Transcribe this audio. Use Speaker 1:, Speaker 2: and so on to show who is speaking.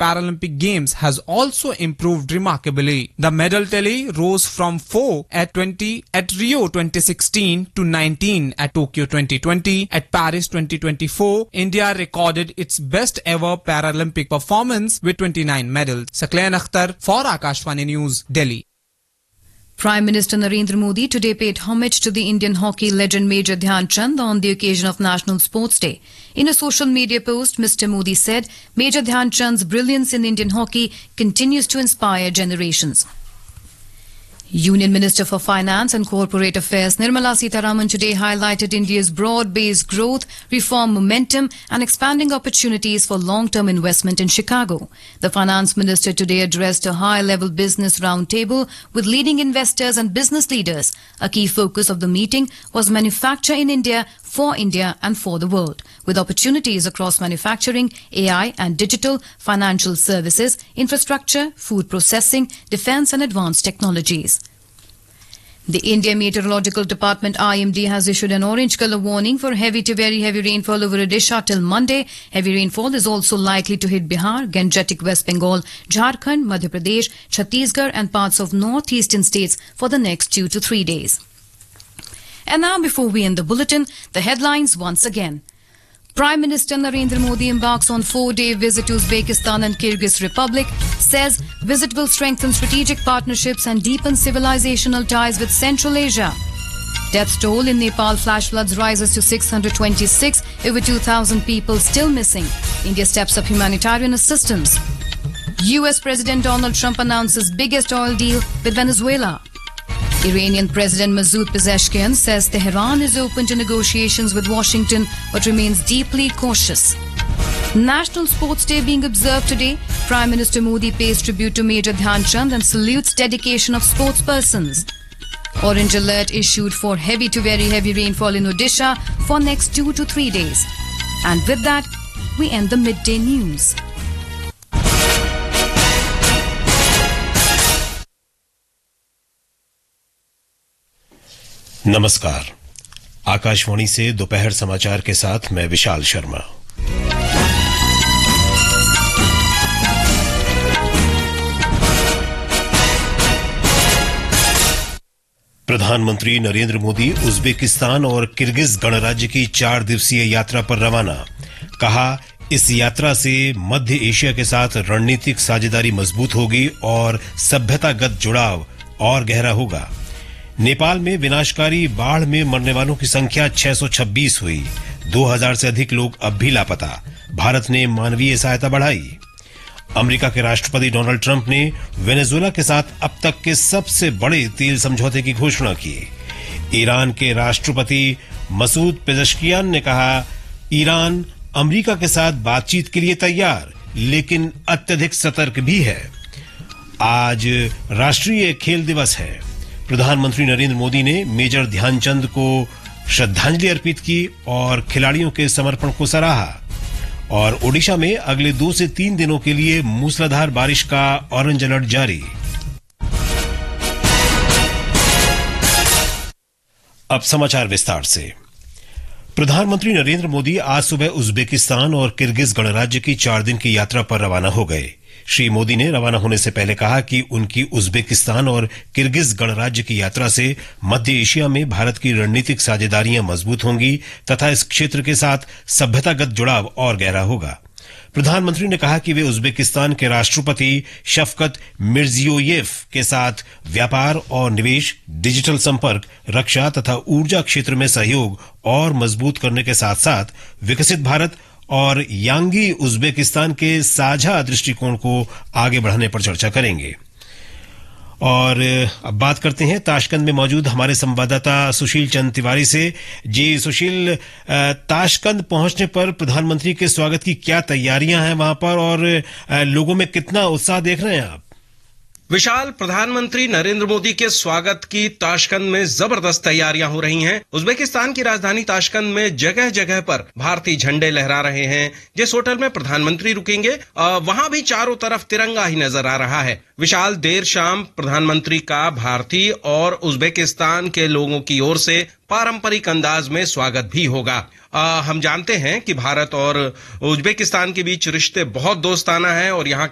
Speaker 1: Paralympic Games has also improved remarkably. The medal tally rose from 4 at Rio 2016 to 19 at Tokyo 2020. At Paris 2024, India recorded its best ever Paralympic performance with 29 medals. Sakleen Akhtar for Akashvani News, Delhi.
Speaker 2: Prime Minister Narendra Modi today paid homage to the Indian hockey legend Major Dhyan Chand on the occasion of National Sports Day. In a social media post, Mr. Modi said, Major Dhyan Chand's brilliance in Indian hockey continues to inspire generations. Union Minister for Finance and Corporate Affairs Nirmala Sitharaman today highlighted India's broad-based growth, reform momentum and expanding opportunities for long-term investment in Chicago. The Finance Minister today addressed a high-level business roundtable with leading investors and business leaders. A key focus of the meeting was manufacture in India and for the world, with opportunities across manufacturing, AI and digital, financial services, infrastructure, food processing, defense and advanced technologies. The India Meteorological Department IMD has issued an orange colour warning for heavy to very heavy rainfall over Odisha till Monday. Heavy rainfall is also likely to hit Bihar, Gangetic West Bengal, Jharkhand, Madhya Pradesh, Chhattisgarh and parts of northeastern states for the next 2 to 3 days. And now, before we end the bulletin, the headlines once again. Prime Minister Narendra Modi embarks on 4-day visit to Uzbekistan and Kyrgyz Republic, says visit will strengthen strategic partnerships and deepen civilizational ties with Central Asia. Death toll in Nepal flash floods rises to 626, over 2,000 people still missing. India steps up humanitarian assistance. US President Donald Trump announces biggest oil deal with Venezuela. Iranian President Masoud Pezeshkian says Tehran is open to negotiations with Washington but remains deeply cautious. National Sports Day being observed today, Prime Minister Modi pays tribute to Major Dhyan Chand and salutes dedication of sportspersons. Orange alert issued for heavy to very heavy rainfall in Odisha for next 2 to 3 days. And with that, we end the midday news.
Speaker 3: नमस्कार, आकाशवाणी से दोपहर समाचार के साथ मैं विशाल शर्मा। प्रधानमंत्री Narendra Modi Uzbekistan और Kyrgyz गणराज्य की 4 दिवसीय यात्रा पर रवाना। कहा, इस यात्रा से मध्य एशिया के साथ रणनीतिक साझेदारी मजबूत होगी और सभ्यतागत जुड़ाव और गहरा होगा। नेपाल में विनाशकारी बाढ़ में मरने वालों की संख्या 626 हुई। 2000 से अधिक लोग अब भी लापता। भारत ने मानवीय सहायता बढ़ाई। अमेरिका के राष्ट्रपति डोनाल्ड ट्रंप ने वेनेजुएला के साथ अब तक के सबसे बड़े तेल समझौते की घोषणा की। ईरान के राष्ट्रपति मसूद पेजेश्कियान ने कहा, ईरान अमेरिका के साथ बातचीत के लिए तैयार, लेकिन अत्यधिक सतर्क भी है। आज राष्ट्रीय खेल दिवस है। प्रधानमंत्री नरेंद्र मोदी ने मेजर ध्यानचंद को श्रद्धांजलि अर्पित की और खिलाड़ियों के समर्पण को सराहा। और ओडिशा में अगले 2 से 3 दिनों के लिए मूसलाधार बारिश का ऑरेंज अलर्ट जारी। अब समाचार विस्तार से। प्रधानमंत्री नरेंद्र मोदी आज सुबह उज्बेकिस्तान और किर्गिज गणराज्य की 4 दिन की यात्रा पर रवाना हो गए। श्री मोदी ने रवाना होने से पहले कहा कि उनकी उज्बेकिस्तान और किर्गिज गणराज्य की यात्रा से मध्य एशिया में भारत की रणनीतिक साझेदारियां मजबूत होंगी तथा इस क्षेत्र के साथ सभ्यतागत जुड़ाव और गहरा होगा। प्रधानमंत्री ने कहा कि वे उज्बेकिस्तान के राष्ट्रपति शफकत मिर्जियोयेव के साथ व्यापार और निवेश, डिजिटल संपर्क, रक्षा तथा ऊर्जा क्षेत्र में सहयोग और मजबूत करने के साथ साथ विकसित भारत और यांगी उज्बेकिस्तान के साझा दृष्टिकोण को आगे बढ़ाने पर चर्चा करेंगे। और अब बात करते हैं ताशकंद में मौजूद हमारे संवाददाता सुशील चंद तिवारी से। जी सुशील, ताशकंद पहुंचने पर प्रधानमंत्री के स्वागत की क्या तैयारियां हैं वहां पर और लोगों में कितना उत्साह देख रहे हैं आप?
Speaker 4: विशाल, प्रधानमंत्री नरेंद्र मोदी के स्वागत की ताशकंद में जबरदस्त तैयारियां हो रही हैं। उज्बेकिस्तान की राजधानी ताशकंद में जगह जगह पर भारतीय झंडे लहरा रहे हैं। जिस होटल में प्रधानमंत्री रुकेंगे वहां भी चारों तरफ तिरंगा ही नजर आ रहा है। विशाल, देर शाम प्रधानमंत्री का भारतीय और उज्बेकिस्तान के लोगों की ओर से पारंपरिक अंदाज में स्वागत भी होगा। हम जानते हैं कि भारत और उज्बेकिस्तान के बीच रिश्ते बहुत दोस्ताना हैं और यहाँ